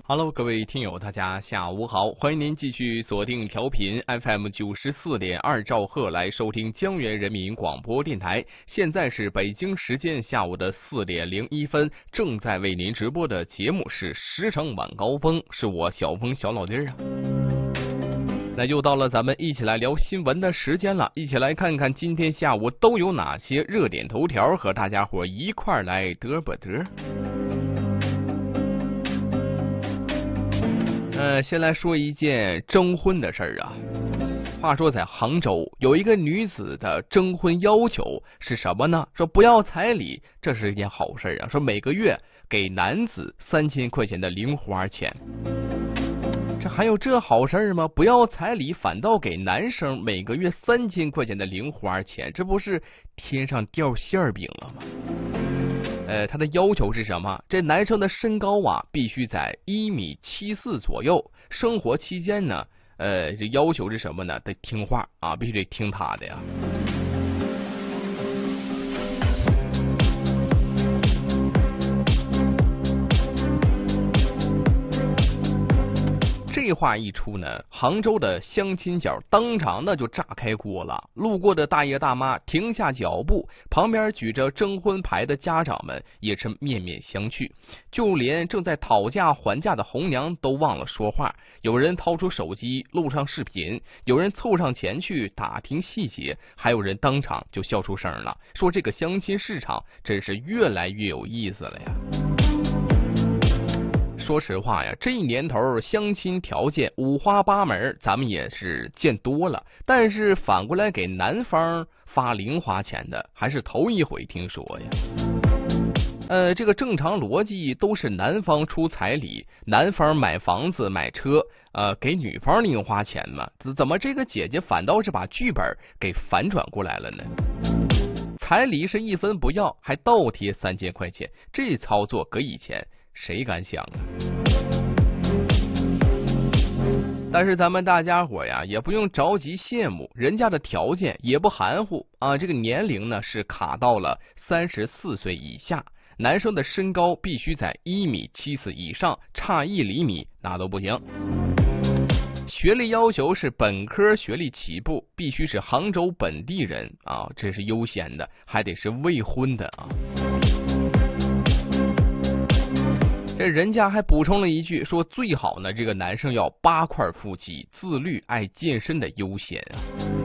Hello， 各位听友，大家下午好，欢迎您继续锁定调频 FM 94.2兆赫来收听江源人民广播电台。现在是北京时间下午的4点01分，正在为您直播的节目是时尚晚高峰，是我小峰小老弟儿啊。那又到了咱们一起来聊新闻的时间了，一起来看看今天下午都有哪些热点头条，和大家伙一块来嘚吧嘚。先来说一件征婚的事儿啊。话说在杭州有一个女子的征婚要求是什么呢？说不要彩礼，这是一件好事啊。说每个月给男子3000块钱的零花钱。这还有这好事吗？不要彩礼，反倒给男生每个月3000块钱的零花钱，这不是天上掉馅饼了吗？他的要求是什么？这男生的身高啊，必须在1.74米左右。生活期间呢，这要求是什么呢？得听话啊，必须得听他的呀。这话一出呢，杭州的相亲角当场呢就炸开锅了。路过的大爷大妈停下脚步，旁边举着征婚牌的家长们也是面面相觑，就连正在讨价还价的红娘都忘了说话。有人掏出手机录上视频，有人凑上前去打听细节，还有人当场就笑出声了，说这个相亲市场真是越来越有意思了呀。说实话呀，这一年头相亲条件五花八门，咱们也是见多了，但是反过来给男方发零花钱的还是头一回听说呀。这个正常逻辑都是男方出彩礼，男方买房子买车，给女方零花钱嘛，怎么这个姐姐反倒是把剧本给反转过来了呢？彩礼是1分不要，还倒贴3000块钱，这操作搁以前谁敢想啊？但是咱们大家伙呀，也不用着急羡慕，人家的条件也不含糊啊。这个年龄呢是卡到了34岁以下，男生的身高必须在1.74米以上，差1厘米那都不行。学历要求是本科学历起步，必须是杭州本地人啊，这是优先的，还得是未婚的啊。这人家还补充了一句，说最好呢，这个男生要8块腹肌，自律爱健身的优先啊。